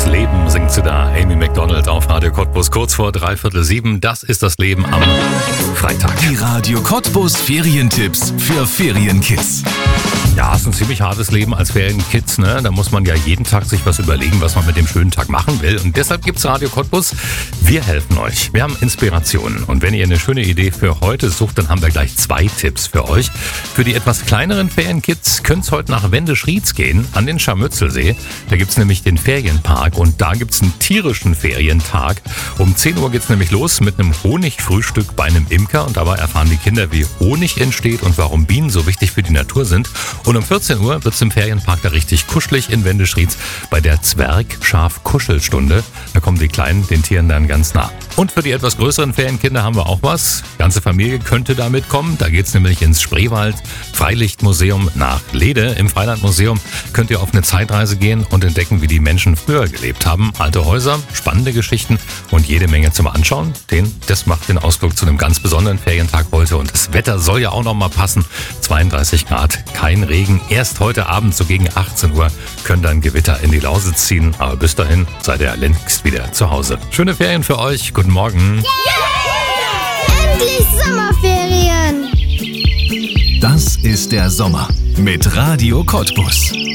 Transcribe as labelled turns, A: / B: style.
A: Leben singt sie da. Amy Macdonald auf Radio Cottbus, kurz vor 6:45. Das ist das Leben am Freitag.
B: Die Radio Cottbus Ferientipps für Ferienkids.
A: Ja, es ist ein ziemlich hartes Leben als Ferienkids, ne? Da muss man ja jeden Tag sich was überlegen, was man mit dem schönen Tag machen will. Und deshalb gibt's Radio Cottbus. Wir helfen euch. Wir haben Inspirationen. Und wenn ihr eine schöne Idee für heute sucht, dann haben wir gleich 2 Tipps für euch. Für die etwas kleineren Ferienkids könnt's heute nach Wendisch-Rietz gehen, an den Scharmützelsee. Da gibt's nämlich den Ferienpark und da gibt's einen tierischen Ferientag. Um 10 Uhr geht's nämlich los mit einem Honigfrühstück bei einem Imker. Und dabei erfahren die Kinder, wie Honig entsteht und warum Bienen so wichtig für die Natur sind. Und um 14 Uhr wird es im Ferienpark da richtig kuschelig in Wendisch-Rietz bei der Zwergschaf-Kuschelstunde. Da kommen die Kleinen den Tieren dann ganz nah. Und für die etwas größeren Ferienkinder haben wir auch was. Die ganze Familie könnte da mitkommen. Da geht es nämlich ins Spreewald Freilichtmuseum nach Lede. Im Freilandmuseum könnt ihr auf eine Zeitreise gehen und entdecken, wie die Menschen früher gelebt haben. Alte Häuser, spannende Geschichten und jede Menge zum Anschauen. Das macht den Ausflug zu einem ganz besonderen Ferientag heute. Und das Wetter soll ja auch noch mal passen. 32 Grad, kein Regen. Erst heute Abend, so gegen 18 Uhr, können dann Gewitter in die Lausitz ziehen. Aber bis dahin seid ihr längst wieder zu Hause. Schöne Ferien für euch. Guten Morgen.
C: Endlich Sommerferien!
B: Das ist der Sommer mit Radio Cottbus.